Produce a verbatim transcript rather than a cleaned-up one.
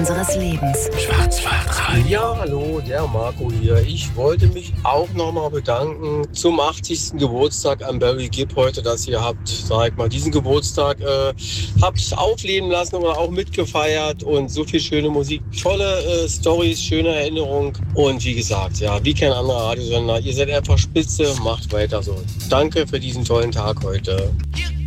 unseres Lebens. Schwarzwaldradio. Ja, hallo, der Marco hier. Ich wollte mich auch nochmal bedanken zum achtzigsten Geburtstag an Barry Gibb heute, dass ihr habt, sag ich mal, diesen Geburtstag äh, habt aufleben lassen oder auch mitgefeiert und so viel schöne Musik, tolle äh, Storys, schöne Erinnerungen und wie gesagt, ja, wie kein anderer Radiosender. Ihr seid einfach spitze, macht weiter so. Danke für diesen tollen Tag heute.